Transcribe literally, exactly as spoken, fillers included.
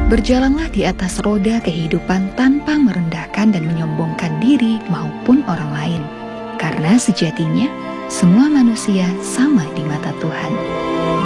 Berjalanlah di atas roda kehidupan tanpa merendahkan dan menyombongkan diri maupun orang lain. Karena sejatinya, semua manusia sama di mata Tuhan.